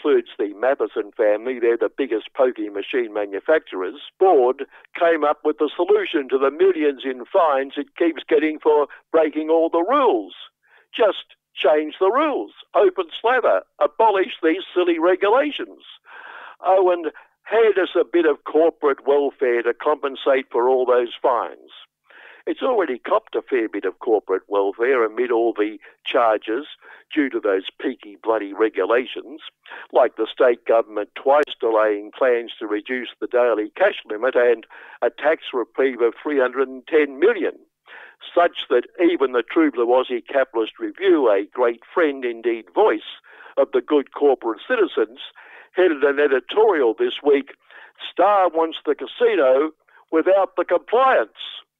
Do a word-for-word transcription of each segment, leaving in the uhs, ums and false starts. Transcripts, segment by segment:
includes the Matheson family, they're the biggest pokie machine manufacturers, board came up with the solution to the millions in fines it keeps getting for breaking all the rules. Just change the rules, open slather, abolish these silly regulations. Oh, and hand us a bit of corporate welfare to compensate for all those fines. It's already copped a fair bit of corporate welfare amid all the charges due to those peaky bloody regulations, like the state government twice delaying plans to reduce the daily cash limit and a tax reprieve of three hundred ten million, such that even the True Blue Aussie Capitalist Review, a great friend, indeed voice, of the good corporate citizens, headed an editorial this week, Star wants the casino without the compliance.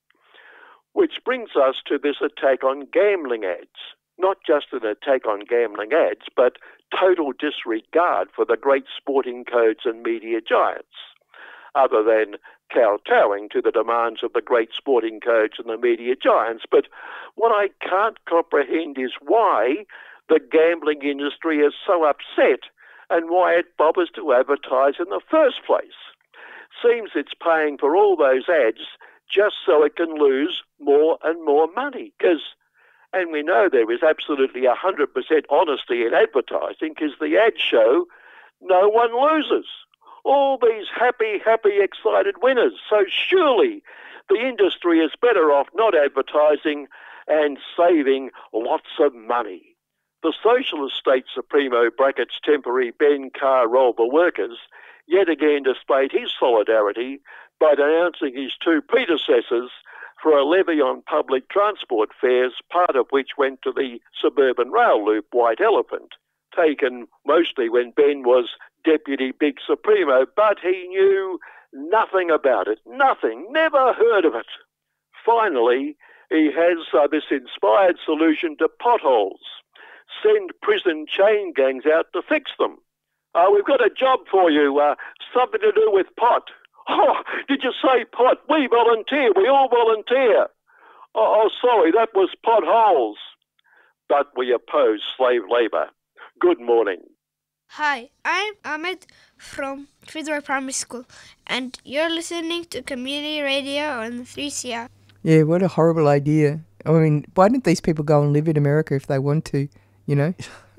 Which brings us to this attack on gambling ads. Not just an attack on gambling ads, but total disregard for the great sporting codes and media giants, other than kowtowing to the demands of the great sporting codes and the media giants. But what I can't comprehend is why the gambling industry is so upset and why it bothers to advertise in the first place. Seems it's paying for all those ads just so it can lose more and more money. Because, and we know there is absolutely one hundred percent honesty in advertising, because the ads show no one loses. All these happy, happy, excited winners. So surely the industry is better off not advertising and saving lots of money. The Socialist State Supremo brackets temporary Ben Carr rolled the workers yet again displayed his solidarity by denouncing his two predecessors for a levy on public transport fares, part of which went to the suburban rail loop White Elephant, taken mostly when Ben was Deputy Big Supremo, but he knew nothing about it, nothing, never heard of it. Finally, he has uh, this inspired solution to potholes. Send prison chain gangs out to fix them. Uh, we've got a job for you, uh, something to do with pot. Oh, did you say pot? We volunteer. We all volunteer. Oh, oh, sorry, that was potholes. But we oppose slave labour. Good morning. Hi, I'm Ahmed from Fitzroy Primary School, and you're listening to Community Radio on three C R. Yeah, what a horrible idea. I mean, why don't these people go and live in America if they want to, you know?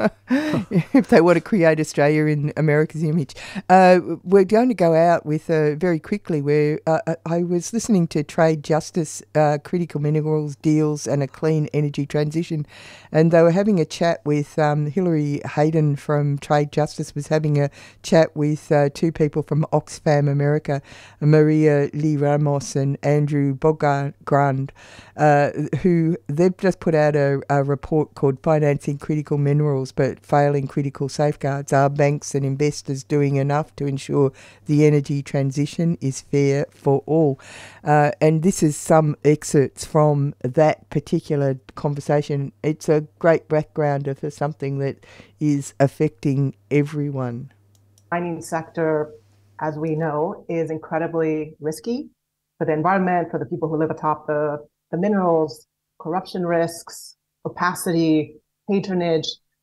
If they want to create Australia in America's image. Uh, we're going to go out with, uh, very quickly, where uh, I was listening to Trade Justice, uh, Critical Minerals Deals and a Clean Energy Transition, and they were having a chat with um, Hilary Hayden from Trade Justice was having a chat with uh, two people from Oxfam America, Maria Lee Ramos and Andrew Bogrand, uh, who they've just put out a, a report called Financing Critical Minerals but Failing Critical Safeguards. Are banks and investors doing enough to ensure the energy transition is fair for all? Uh, and this is some excerpts from that particular conversation. It's a great backgrounder for something that is affecting everyone. The mining sector, as we know, is incredibly risky for the environment, for the people who live atop the, the minerals, corruption risks, opacity, patronage.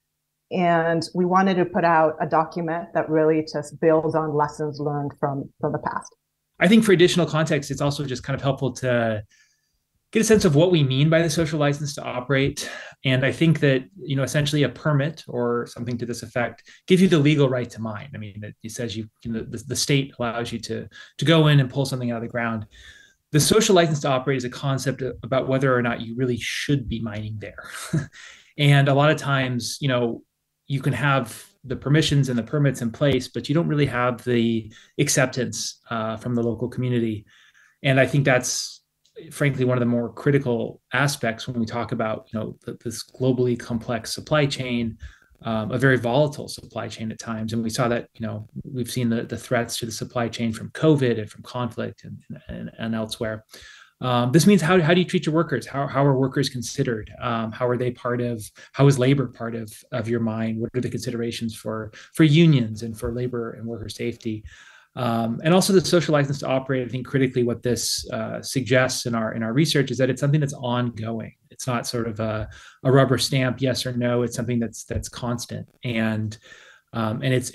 And we wanted to put out a document that really just builds on lessons learned from, from the past. I think for additional context, it's also just kind of helpful to get a sense of what we mean by the social license to operate. And I think that, you know, essentially a permit or something to this effect gives you the legal right to mine. I mean, it says you, you know, the, the state allows you to, to go in and pull something out of the ground. The social license to operate is a concept about whether or not you really should be mining there. And a lot of times, you know, you can have the permissions and the permits in place, but you don't really have the acceptance uh, from the local community. And I think that's frankly one of the more critical aspects when we talk about, you know, this globally complex supply chain, um, a very volatile supply chain at times. And we saw that, you know, we've seen the, the threats to the supply chain from COVID and from conflict and, and, and elsewhere. Um, this means how, how do you treat your workers? How, how are workers considered? Um, how are they part of, how is labor part of, of your mind? What are the considerations for, for unions and for labor and worker safety? Um, and also the social license to operate. I think critically what this uh, suggests in our, in our research is that it's something that's ongoing. It's not sort of a, a rubber stamp, yes or no. It's something that's, that's constant. And, um, and it's,